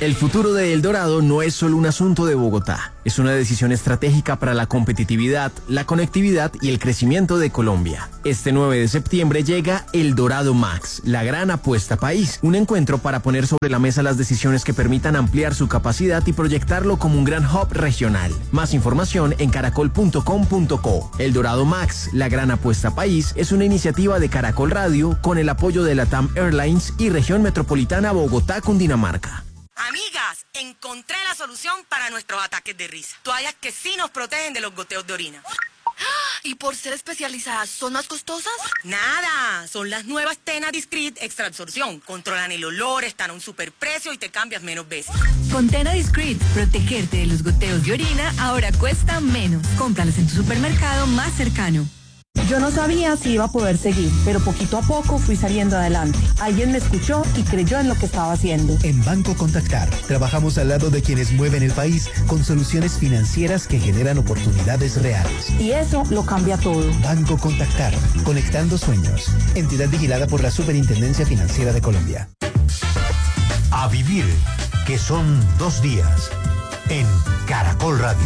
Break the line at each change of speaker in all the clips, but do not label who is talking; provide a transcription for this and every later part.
El futuro de El Dorado no es solo un asunto de Bogotá, es una decisión estratégica para la competitividad, la conectividad y el crecimiento de Colombia. Este 9 de septiembre llega El Dorado Max, la gran apuesta país, un encuentro para poner sobre la mesa las decisiones que permitan ampliar su capacidad y proyectarlo como un gran hub regional. Más información en caracol.com.co. El Dorado Max, la gran apuesta país, es una iniciativa de Caracol Radio con el apoyo de LATAM Airlines y Región Metropolitana Bogotá, Cundinamarca.
Amigas, encontré la solución para nuestros ataques de risa. Toallas que sí nos protegen de los goteos de orina.
¿Y por ser especializadas, son más costosas?
Nada, son las nuevas Tena Discreet Extra Absorción. Controlan el olor, están a un superprecio y te cambias menos veces.
Con Tena Discreet, protegerte de los goteos de orina ahora cuesta menos. Cómpralas en tu supermercado más cercano.
Yo no sabía si iba a poder seguir, pero poquito a poco fui saliendo adelante. Alguien me escuchó y creyó en lo que estaba haciendo.
En Banco Contactar, trabajamos al lado de quienes mueven el país con soluciones financieras que generan oportunidades reales.
Y eso lo cambia todo.
Banco Contactar, conectando sueños. Entidad vigilada por la Superintendencia Financiera de Colombia.
A vivir, que son 2 días, en Caracol Radio.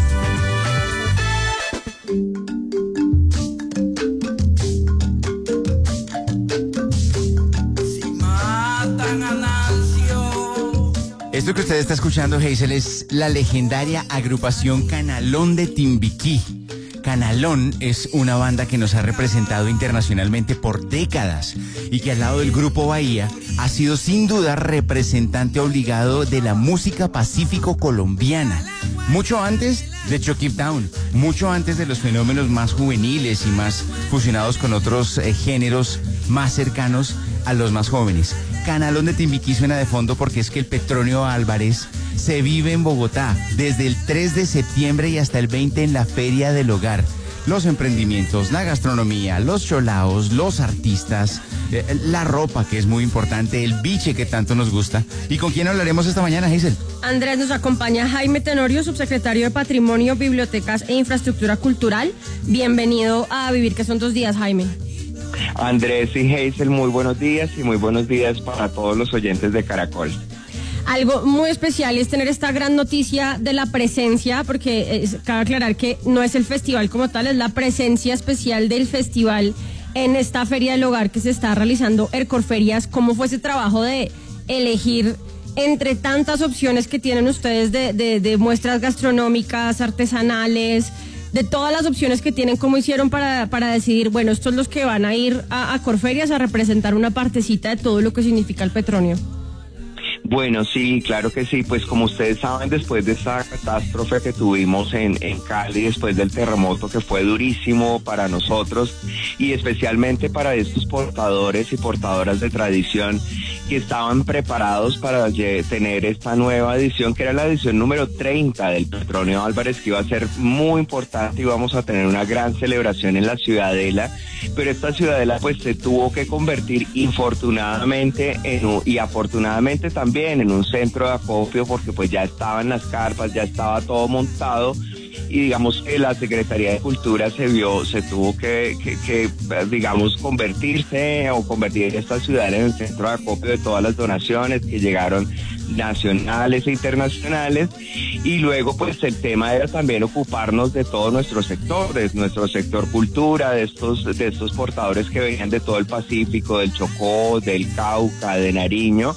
Esto que usted está escuchando, Hazel, es la legendaria agrupación Canalón de Timbiquí. Canalón es una banda que nos ha representado internacionalmente por décadas y que al lado del Grupo Bahía ha sido sin duda representante obligado de la música pacífico colombiana. Mucho antes de Chucky Town, mucho antes de los fenómenos más juveniles y más fusionados con otros géneros más cercanos a los más jóvenes. Canalón de Timbiquí suena de fondo porque es que el Petronio Álvarez se vive en Bogotá desde el 3 de septiembre y hasta el 20 en la Feria del Hogar. Los emprendimientos, la gastronomía, los cholaos, los artistas, la ropa que es muy importante, el biche que tanto nos gusta. ¿Y con quién hablaremos esta mañana, Hazel?
Andrés, nos acompaña Jaime Tenorio, subsecretario de Patrimonio, Bibliotecas e Infraestructura Cultural. Bienvenido a Vivir, que son 2 días, Jaime.
Andrés y Hazel, muy buenos días y muy buenos días para todos los oyentes de Caracol.
Algo muy especial es tener esta gran noticia de la presencia, porque cabe aclarar que no es el festival como tal, es la presencia especial del festival en esta Feria del Hogar que se está realizando Ercorferias. ¿Cómo fue ese trabajo de elegir entre tantas opciones que tienen ustedes de muestras gastronómicas, artesanales, de todas las opciones que tienen, cómo hicieron para decidir, bueno, estos los que van a ir a Corferias a representar una partecita de todo lo que significa el Petronio?
Bueno, sí, claro que sí, pues como ustedes saben, después de esta catástrofe que tuvimos en Cali, después del terremoto que fue durísimo para nosotros y especialmente para estos portadores y portadoras de tradición que estaban preparados para tener esta nueva edición, que era la edición número 30 del Petronio Álvarez, que iba a ser muy importante y vamos a tener una gran celebración en la Ciudadela, pero esta Ciudadela pues se tuvo que convertir infortunadamente y afortunadamente también en un centro de acopio, porque pues ya estaban las carpas, ya estaba todo montado y digamos que la Secretaría de Cultura se tuvo que digamos convertir esta ciudad en el centro de acopio de todas las donaciones que llegaron nacionales e internacionales, y luego pues el tema era también ocuparnos de todo nuestro sector, de nuestro sector cultura, de estos portadores que venían de todo el Pacífico, del Chocó, del Cauca, de Nariño,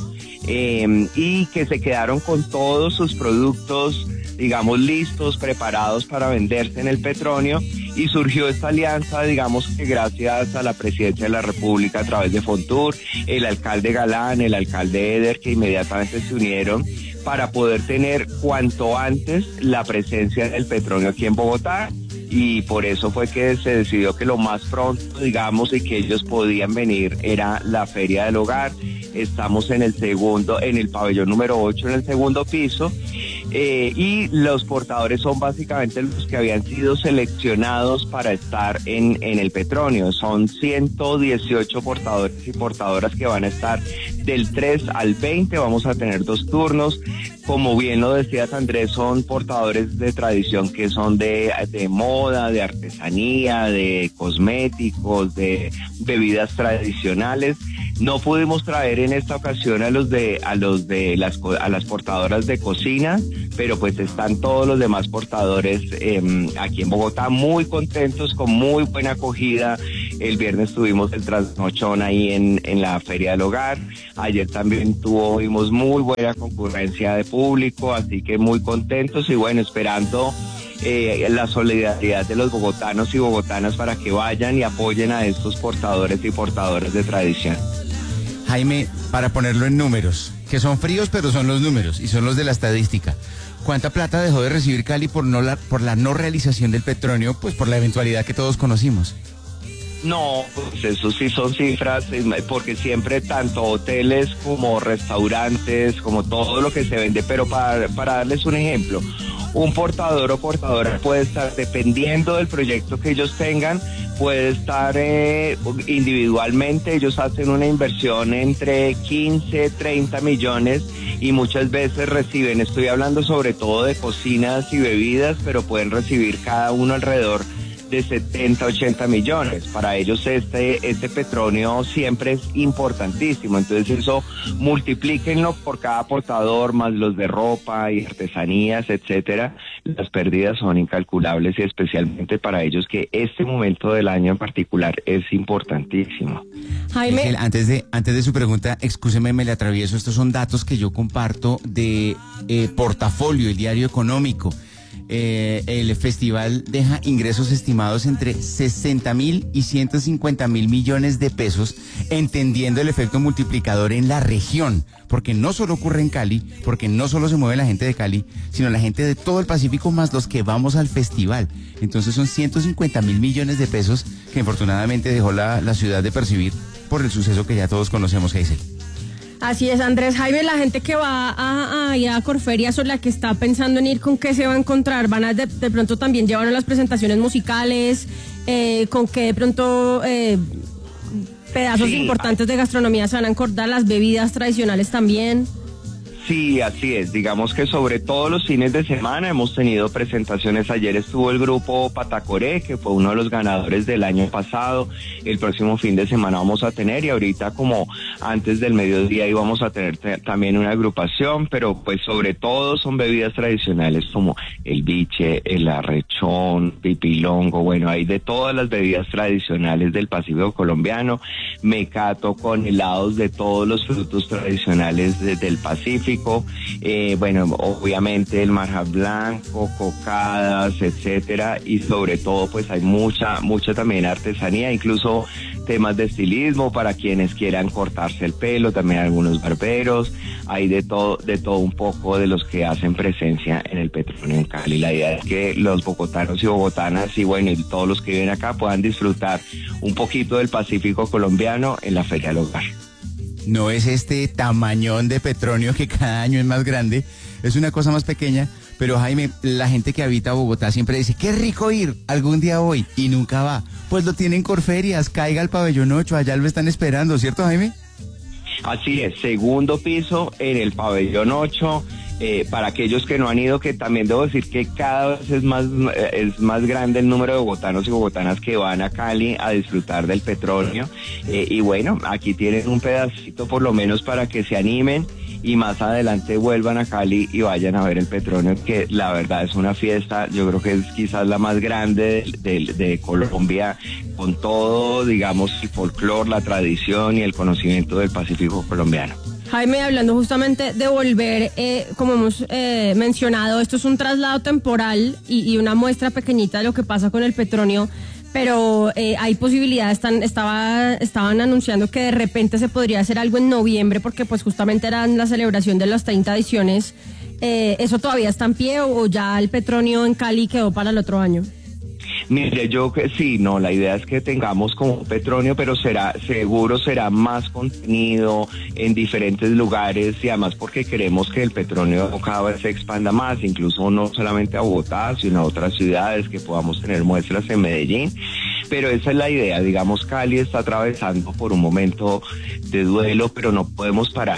y que se quedaron con todos sus productos, digamos, listos, preparados para venderse en el Petronio, y surgió esta alianza, digamos que gracias a la Presidencia de la República a través de Fontur, el alcalde Galán, el alcalde Eder, que inmediatamente se unieron para poder tener cuanto antes la presencia del Petronio aquí en Bogotá, y por eso fue que se decidió que lo más pronto, digamos, y que ellos podían venir era la Feria del Hogar. Estamos en el pabellón número 8, en el segundo piso, y los portadores son básicamente los que habían sido seleccionados para estar en el Petronio. Son 118 portadores y portadoras que van a estar del 3 al 20, vamos a tener 2 turnos. Como bien lo decías, Andrés, son portadores de tradición que son de moda, de artesanía, de cosméticos, de bebidas tradicionales. No pudimos traer en esta ocasión a las portadoras de cocina, pero pues están todos los demás portadores aquí en Bogotá muy contentos, con muy buena acogida. El viernes tuvimos el trasnochón ahí en la Feria del Hogar. Ayer también tuvimos muy buena concurrencia de público, así que muy contentos y bueno, esperando la solidaridad de los bogotanos y bogotanas para que vayan y apoyen a estos portadores y portadoras de tradición.
Jaime, para ponerlo en números, que son fríos pero son los números y son los de la estadística. ¿Cuánta plata dejó de recibir Cali por la no realización del Petronio, pues por la eventualidad que todos conocimos?
No, pues eso sí son cifras, porque siempre tanto hoteles como restaurantes, como todo lo que se vende, pero para darles un ejemplo, un portador o portadora puede estar, dependiendo del proyecto que ellos tengan, puede estar individualmente, ellos hacen una inversión entre 15, 30 millones y muchas veces reciben, estoy hablando sobre todo de cocinas y bebidas, pero pueden recibir cada uno alrededor de 70, 80 millones. Para ellos este Petronio siempre es importantísimo, entonces eso multiplíquenlo por cada portador, más los de ropa y artesanías, etcétera. Las pérdidas son incalculables y especialmente para ellos que este momento del año en particular es importantísimo.
Jaime,
antes de su pregunta, excúseme, me le atravieso, estos son datos que yo comparto de Portafolio, el diario económico. El festival deja ingresos estimados entre 60.000 y 150.000 millones de pesos, entendiendo el efecto multiplicador en la región, porque no solo ocurre en Cali, porque no solo se mueve la gente de Cali, sino la gente de todo el Pacífico más los que vamos al festival. Entonces son 150.000 millones de pesos que infortunadamente dejó la ciudad de percibir por el suceso que ya todos conocemos, Hazel.
así es, Andrés. Jaime, la gente que va a Corferias o la que está pensando en ir, ¿con qué se va a encontrar? ¿Van a de pronto también llevar las presentaciones musicales? ¿Con qué de pronto pedazos importantes de gastronomía se van a encontrar? ¿Las bebidas tradicionales también?
Sí, así es. Digamos que sobre todo los fines de semana hemos tenido presentaciones. Ayer estuvo el grupo Patacoré, que fue uno de los ganadores del año pasado. El próximo fin de semana vamos a tener, y ahorita como antes del mediodía íbamos a tener también una agrupación, pero pues sobre todo son bebidas tradicionales como el biche, el arrechón, pipilongo. Bueno, hay de todas las bebidas tradicionales del Pacífico colombiano. Mecato con helados de todos los frutos tradicionales del Pacífico. Bueno, obviamente el marja blanco, cocadas, etcétera, y sobre todo pues hay mucha también artesanía, incluso temas de estilismo para quienes quieran cortarse el pelo, también algunos barberos, hay de todo un poco de los que hacen presencia en el Petronio en Cali. La idea es que los bogotanos y bogotanas y bueno, y todos los que viven acá puedan disfrutar un poquito del Pacífico colombiano en la Feria del Hogar.
No es este tamañón de Petronio que cada año es más grande, es una cosa más pequeña, pero Jaime, la gente que habita Bogotá siempre dice, qué rico ir, algún día voy, y nunca va. Pues lo tienen Corferias, caiga al pabellón 8, allá lo están esperando, ¿cierto, Jaime?
Así es, segundo piso en el pabellón 8. Para aquellos que no han ido, que también debo decir que cada vez es más grande el número de bogotanos y bogotanas que van a Cali a disfrutar del Petronio, y bueno, aquí tienen un pedacito por lo menos para que se animen y más adelante vuelvan a Cali y vayan a ver el Petronio, que la verdad es una fiesta, yo creo que es quizás la más grande de Colombia, con todo, digamos, el folclore, la tradición y el conocimiento del Pacífico colombiano.
Jaime, hablando justamente de volver, como hemos mencionado, esto es un traslado temporal y una muestra pequeñita de lo que pasa con el Petronio, pero hay posibilidades, estaban anunciando que de repente se podría hacer algo en noviembre, porque pues justamente era la celebración de las 30 ediciones. ¿Eso todavía está en pie o ya el Petronio en Cali quedó para el otro año?
Mire, yo que sí, no, la idea es que tengamos como un Petronio, pero seguro será más contenido en diferentes lugares, y además porque queremos que el Petronio cada vez se expanda más, incluso no solamente a Bogotá, sino a otras ciudades, que podamos tener muestras en Medellín. Pero esa es la idea, digamos, Cali está atravesando por un momento de duelo, pero no podemos parar, no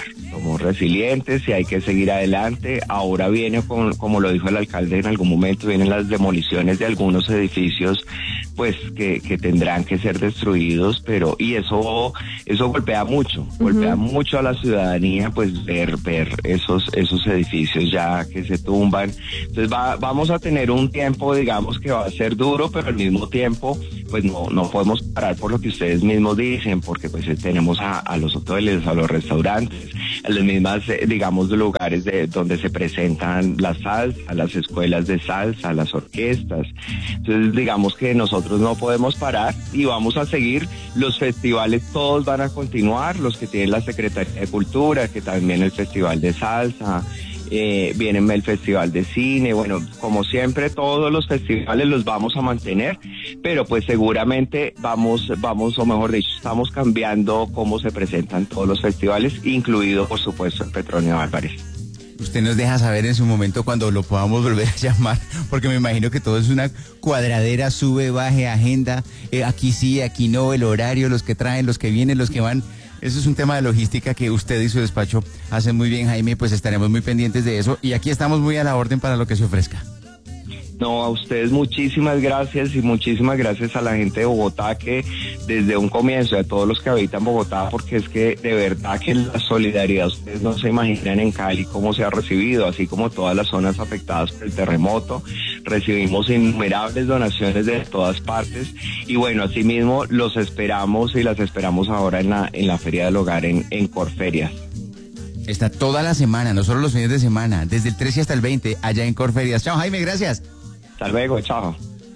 somos resilientes y hay que seguir adelante. Ahora viene, como lo dijo el alcalde en algún momento, vienen las demoliciones de algunos edificios pues que tendrán que ser destruidos, y eso golpea mucho a la ciudadanía, pues ver esos edificios ya que se tumban. Entonces vamos a tener un tiempo, digamos, que va a ser duro, pero al mismo tiempo pues no podemos parar por lo que ustedes mismos dicen, porque pues tenemos a los hoteles, a los restaurantes, a las mismas, digamos, lugares donde se presentan la salsa, a las escuelas de salsa, a las orquestas. Entonces digamos que nosotros no podemos parar y vamos a seguir. Los festivales todos van a continuar, los que tienen la Secretaría de Cultura, que también el Festival de Salsa, viene el Festival de Cine, bueno, como siempre todos los festivales los vamos a mantener, pero pues seguramente vamos, o mejor dicho, estamos cambiando cómo se presentan todos los festivales, incluido por supuesto el Petronio Álvarez.
Usted nos deja saber en su momento cuando lo podamos volver a llamar, porque me imagino que todo es una cuadradera, sube, baje, agenda, aquí sí, aquí no, el horario, los que traen, los que vienen, los que van. Eso es un tema de logística que usted y su despacho hacen muy bien, Jaime, pues estaremos muy pendientes de eso y aquí estamos muy a la orden para lo que se ofrezca.
No, a ustedes muchísimas gracias y muchísimas gracias a la gente de Bogotá que desde un comienzo, a todos los que habitan Bogotá, porque es que de verdad que la solidaridad, ustedes no se imaginan en Cali cómo se ha recibido, así como todas las zonas afectadas por el terremoto, recibimos innumerables donaciones de todas partes y bueno, asimismo los esperamos y las esperamos ahora en la Feria del Hogar en Corferias.
Está toda la semana, no solo los fines de semana, desde el 13 hasta el 20, allá en Corferias. Chao, Jaime, gracias.
Hasta luego, chao.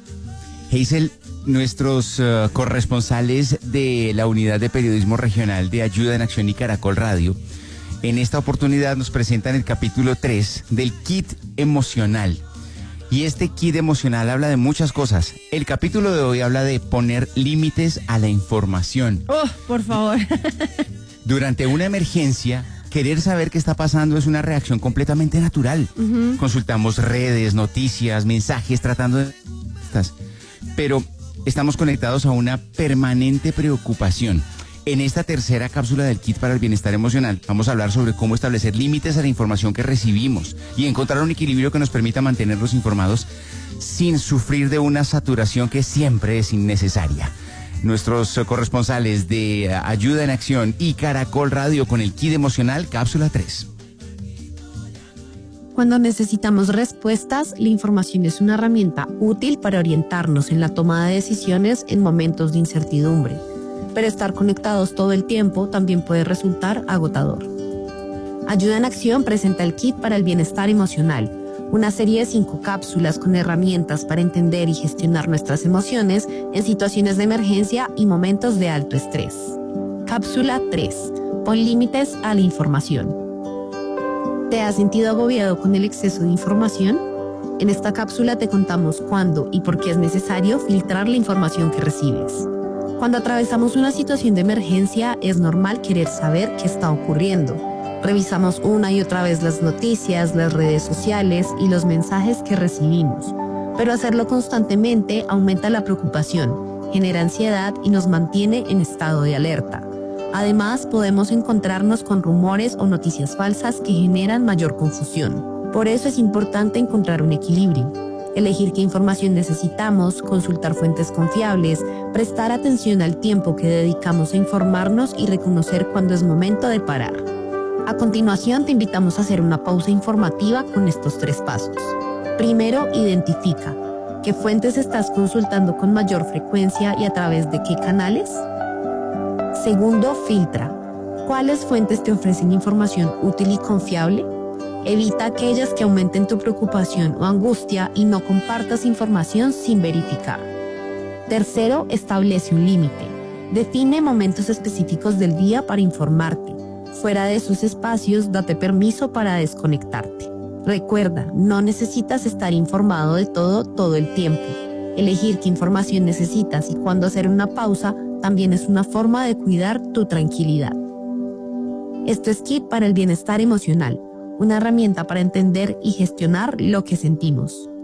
Hazel, nuestros corresponsales de la Unidad de Periodismo Regional de Ayuda en Acción y Caracol Radio, en esta oportunidad nos presentan el capítulo 3 del kit emocional. Y este kit emocional habla de muchas cosas. El capítulo de hoy habla de poner límites a la información.
Oh, por favor.
Durante una emergencia, querer saber qué está pasando es una reacción completamente natural. Consultamos redes, noticias, mensajes, tratando de... Pero estamos conectados a una permanente preocupación. En esta tercera cápsula del kit para el bienestar emocional, vamos a hablar sobre cómo establecer límites a la información que recibimos y encontrar un equilibrio que nos permita mantenernos informados sin sufrir de una saturación que siempre es innecesaria. Nuestros corresponsales de Ayuda en Acción y Caracol Radio con el kit emocional, cápsula 3.
Cuando necesitamos respuestas, la información es una herramienta útil para orientarnos en la toma de decisiones en momentos de incertidumbre. Pero estar conectados todo el tiempo también puede resultar agotador. Ayuda en Acción presenta el kit para el bienestar emocional, una serie de 5 cápsulas con herramientas para entender y gestionar nuestras emociones en situaciones de emergencia y momentos de alto estrés. Cápsula 3. Pon límites a la información. ¿Te has sentido agobiado con el exceso de información? En esta cápsula te contamos cuándo y por qué es necesario filtrar la información que recibes. Cuando atravesamos una situación de emergencia, es normal querer saber qué está ocurriendo. Revisamos una y otra vez las noticias, las redes sociales y los mensajes que recibimos. Pero hacerlo constantemente aumenta la preocupación, genera ansiedad y nos mantiene en estado de alerta. Además, podemos encontrarnos con rumores o noticias falsas que generan mayor confusión. Por eso es importante encontrar un equilibrio. Elegir qué información necesitamos, consultar fuentes confiables, prestar atención al tiempo que dedicamos a informarnos y reconocer cuándo es momento de parar. A continuación, te invitamos a hacer una pausa informativa con estos 3 pasos. Primero, identifica qué fuentes estás consultando con mayor frecuencia y a través de qué canales. Segundo, filtra. ¿Cuáles fuentes te ofrecen información útil y confiable? Evita aquellas que aumenten tu preocupación o angustia y no compartas información sin verificar. Tercero, establece un límite. Define momentos específicos del día para informarte. Fuera de esos espacios, date permiso para desconectarte. Recuerda, no necesitas estar informado de todo el tiempo. Elegir qué información necesitas y cuándo hacer una pausa también es una forma de cuidar tu tranquilidad. Esto es Kit para el bienestar emocional, una herramienta para entender y gestionar lo que sentimos.